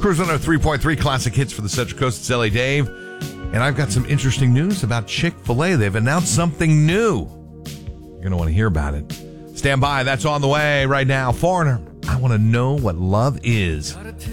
Cruise 103.3 Classic Hits for the Central Coast. It's L.A. Dave. And I've got some interesting news about Chick-fil-A. They've announced something new. You're going to want to hear about it. Stand by. That's on the way right now. Foreigner, I want to know what love is.